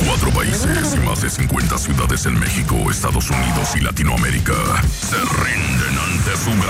4 países y más de 50 ciudades en México, Estados Unidos y Latinoamérica se rinden ante su gran